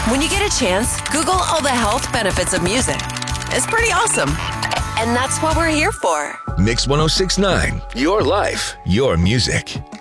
When you get a chance, Google all the health benefits of music. It's pretty awesome. And that's what we're here for. Mix 1069, your life, your music.